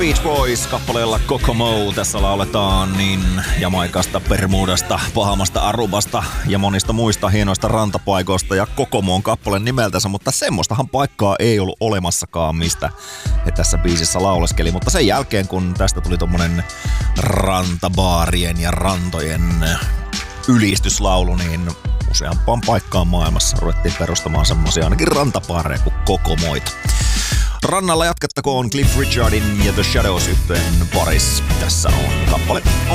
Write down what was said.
Beach Boys kappaleella Kokomo. Tässä lauletaan niin Jamaikasta, Bermudasta, Bahamasta, Arubasta ja monista muista hienoista rantapaikoista ja Kokomo on kappaleen nimeltänsä, mutta semmoistahan paikkaa ei ollut olemassakaan, mistä he tässä biisissä lauleskeli. Mutta sen jälkeen, kun tästä tuli tommonen rantabaarien ja rantojen ylistyslaulu, niin useampaan paikkaan maailmassa ruvettiin perustamaan semmosia ainakin rantapaareja kuin Kokomoita. Rannalla jatkettakoon Cliff Richardin ja The Shadows -yhtyeen parissa. Tässä on kappale